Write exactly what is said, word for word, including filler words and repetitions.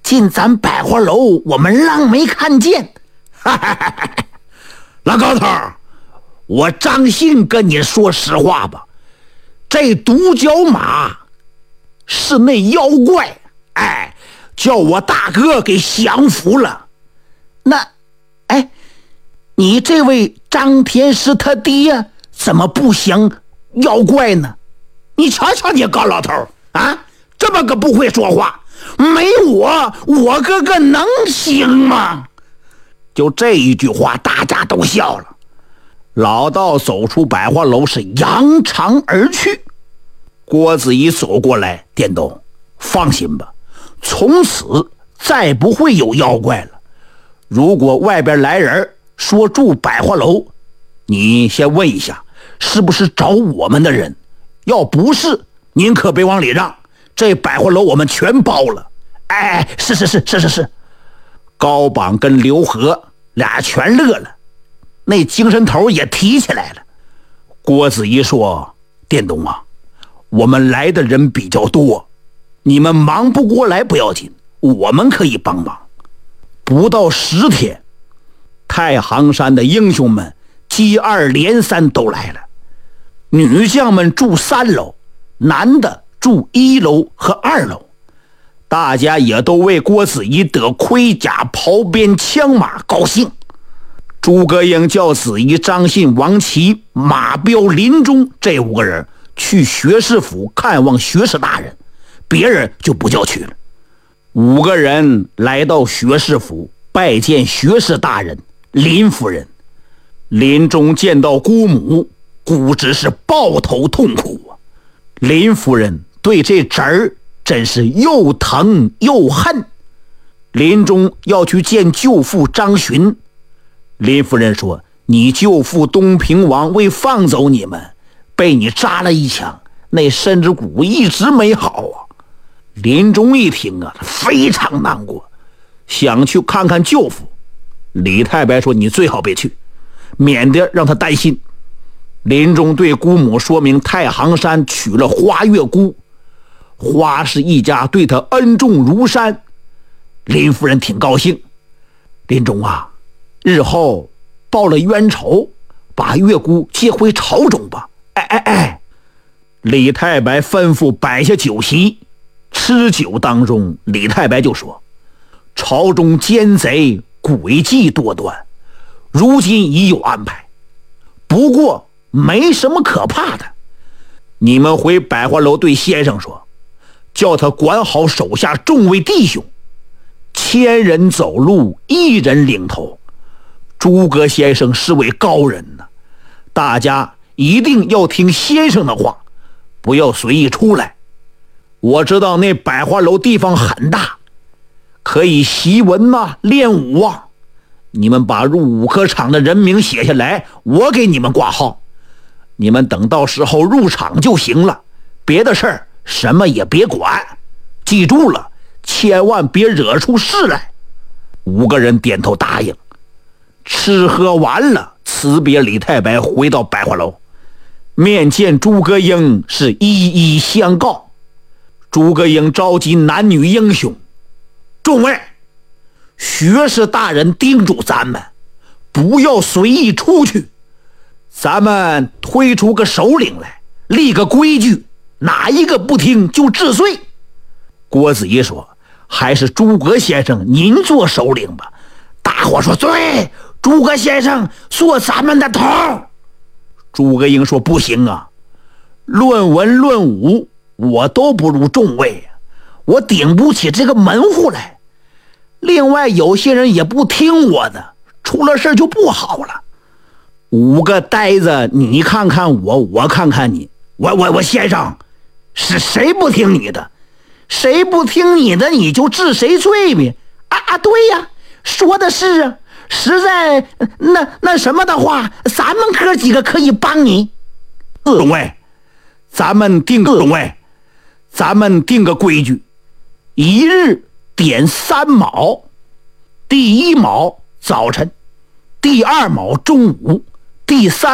进咱百花楼，我们浪没看见。哈哈哈哈！老高头，我张信跟你说实话吧，这独角马是那妖怪，哎，叫我大哥给降服了。那，哎，你这位张天师他爹怎么不降妖怪呢？你瞧瞧你高老头啊，这么个不会说话，没我我哥哥能行吗？就这一句话大家都笑了。老道走出百花楼是扬长而去。郭子仪走过来，店东放心吧，从此再不会有妖怪了。如果外边来人说住百花楼，你先问一下是不是找我们的人，要不是您可别往里让，这百花楼我们全包了。哎，是是是是是是。高榜跟刘和俩全乐了，那精神头也提起来了。郭子仪说，店东啊，我们来的人比较多，你们忙不过来不要紧，我们可以帮忙。不到十天，太行山的英雄们接二连三都来了。女将们住三楼，男的住一楼和二楼。大家也都为郭子仪得盔甲袍鞭枪马高兴。诸葛英叫子仪、张信、王琦、马彪、林中这五个人去学士府看望学士大人，别人就不叫去了。五个人来到学士府拜见学士大人林夫人。林中见到姑母，姑只是抱头痛哭啊。林夫人对这侄儿真是又疼又恨。林中要去见舅父张巡，林夫人说，你舅父东平王为放走你们，被你扎了一枪，那身子骨一直没好啊。林中一听啊，非常难过，想去看看舅父。李太白说，你最好别去，免得让他担心。林中对姑母说明太行山娶了花月姑，花氏一家对他恩重如山。林夫人挺高兴。林中啊，日后报了冤仇，把月姑接回朝中吧。哎哎哎！李太白吩咐摆下酒席。吃酒当中，李太白就说，朝中奸贼诡计多端，如今已有安排，不过没什么可怕的。你们回百花楼对先生说，叫他管好手下众位弟兄，千人走路一人领头。诸葛先生是位高人呢，大家一定要听先生的话，不要随意出来。我知道那百花楼地方很大，可以习文呐、练武啊。你们把入武科场的人名写下来，我给你们挂号。你们等到时候入场就行了，别的事儿什么也别管。记住了，千万别惹出事来。五个人点头答应。吃喝完了，辞别李太白，回到百花楼，面见诸葛英，是一一相告。诸葛英召集男女英雄，众位，学士大人叮嘱咱们不要随意出去，咱们推出个首领来，立个规矩，哪一个不听就治罪。郭子仪说，还是诸葛先生您做首领吧。大伙说，对，诸葛先生做咱们的头。诸葛英说，不行啊，论文论武我都不如众位，我顶不起这个门户来。另外有些人也不听我的，出了事就不好了。五个呆子，你看看我，我看看你，我我我先生，是谁不听你的？谁不听你的，你就治谁罪呗。啊啊，对呀，说的是啊，实在那那什么的话，咱们哥几个可以帮你。众位，咱们定个众位。咱们定个规矩，一日点三卯，第一卯早晨，第二卯中午，第三